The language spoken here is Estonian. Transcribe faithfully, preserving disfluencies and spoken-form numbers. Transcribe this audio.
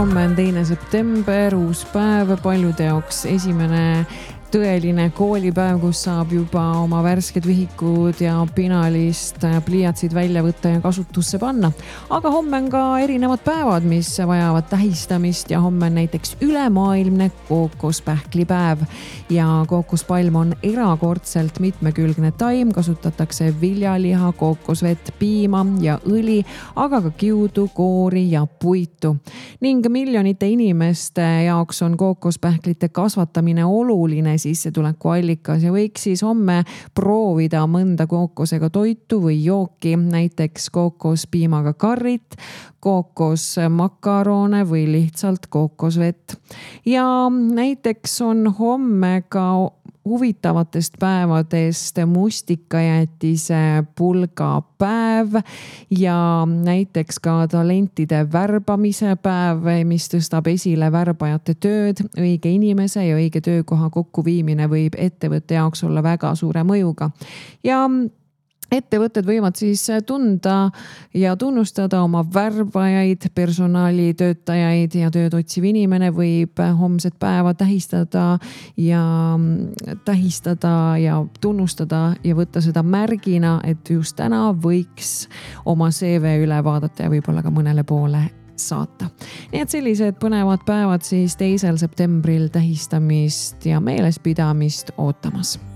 homme on teine september, uus päev, paljude jaoks esimene tõeline koolipäev, kus saab juba oma värsked vihikud ja pinalist pliiatsid välja võtta ja kasutusse panna. Aga homme on ka erinevad päevad, mis vajavad tähistamist ja homme on näiteks ülemaailmne kookospähklipäev. Ja kookospalm on erakordselt mitmekülgne taim, kasutatakse viljaliha, kookosvett, piima ja õli, aga ka kiudu, koori ja puitu. Ning miljonite inimeste jaoks on kookospähklite kasvatamine oluline sissetulekuallikas ja võiks siis homme proovida mõnda kookosega toitu või jooki, näiteks kookospiimaga karrit, kookosmakarone või lihtsalt kookosvett. Ja näiteks on homme ka huvitavatest päevadest mustikajätise pulgapäev ja näiteks ka talentide värbamise päev, mis tõstab esile värbajate tööd. Õige inimese ja õige töökoha kokkuviimine võib ettevõtte jaoks olla väga suure mõjuga. Ja ettevõtted võivad siis tunda ja tunnustada oma värbajaid, personalitöötajaid ja tööd otsiv inimene võib homset päeva tähistada ja tähistada ja tunnustada ja võtta seda märgina, et just täna võiks oma C V üle vaadata ja võib-olla ka mõnele poole saata. Nii et sellised põnevad päevad siis teisel septembril tähistamist ja meelespidamist ootamas.